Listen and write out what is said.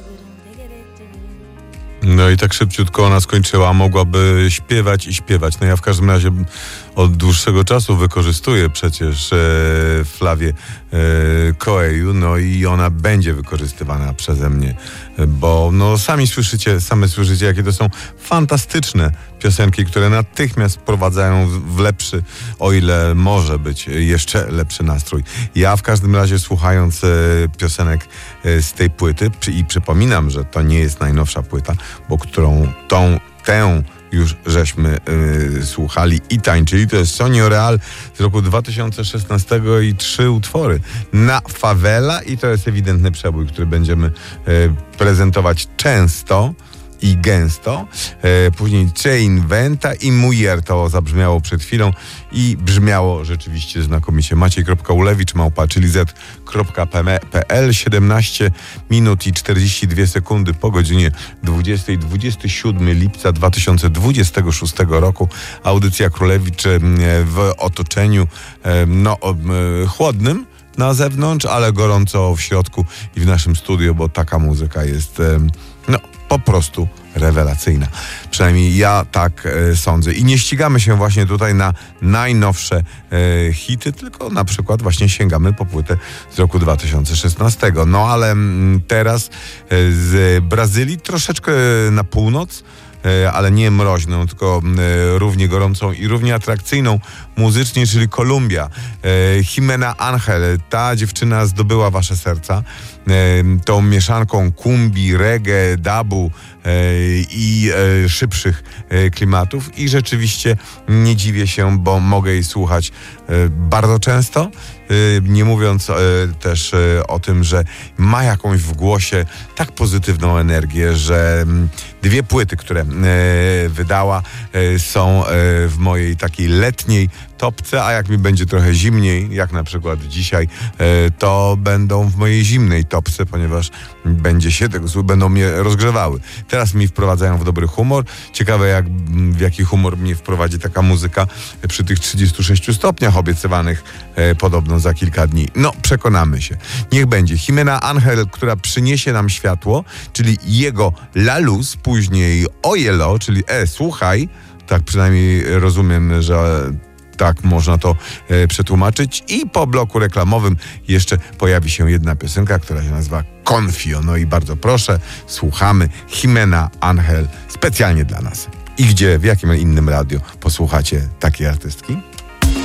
No i tak szybciutko ona skończyła, mogłaby śpiewać i śpiewać. No ja w każdym razie od dłuższego czasu wykorzystuję przecież Flawię Coelho, no i ona będzie wykorzystywana przeze mnie, bo no same słyszycie, jakie to są fantastyczne piosenki, które natychmiast wprowadzają w lepszy, o ile może być jeszcze lepszy nastrój. Ja w każdym razie słuchając piosenek z tej płyty i przypominam, że to nie jest najnowsza płyta, bo tę już żeśmy słuchali i tańczyli. To jest Sonio Real z roku 2016 i 3 utwory na Favela i to jest ewidentny przebój, który będziemy prezentować często i gęsto. Później C'è Inventa i Mujer to zabrzmiało przed chwilą i brzmiało rzeczywiście znakomicie. Maciej.ulewicz@chiliz.pl 17 minut i 42 sekundy po godzinie 20. 27 lipca 2026 roku. Audycja Królewicz w otoczeniu chłodnym na zewnątrz, ale gorąco w środku i w naszym studiu, bo taka muzyka jest po prostu rewelacyjna. Przynajmniej ja tak sądzę. I nie ścigamy się właśnie tutaj na najnowsze hity, tylko na przykład właśnie sięgamy po płytę z roku 2016. No ale teraz z Brazylii troszeczkę na północ, ale nie mroźną, tylko równie gorącą i równie atrakcyjną muzycznie, czyli Kolumbia. Jimena Angel, ta dziewczyna zdobyła wasze serca tą mieszanką kumbi, reggae, dubu i szybszych klimatów i rzeczywiście nie dziwię się, bo mogę jej słuchać bardzo często, nie mówiąc też o tym, że ma jakąś w głosie tak pozytywną energię, że 2 płyty, które wydała, są w mojej takiej letniej topce, a jak mi będzie trochę zimniej, jak na przykład dzisiaj, to będą w mojej zimnej topce, ponieważ będą mnie rozgrzewały. Teraz mi wprowadzają w dobry humor. Ciekawe, w jaki humor mnie wprowadzi taka muzyka przy tych 36 stopniach obiecywanych podobno za kilka dni. No, przekonamy się. Niech będzie. Jimena Angel, która przyniesie nam światło, czyli jego La Luz, później Ojelo, czyli słuchaj, tak przynajmniej rozumiem, że tak można to przetłumaczyć. I po bloku reklamowym jeszcze pojawi się jedna piosenka, która się nazywa Confio. No i bardzo proszę, słuchamy Jimena Angel specjalnie dla nas. I w jakim innym radio posłuchacie takiej artystki?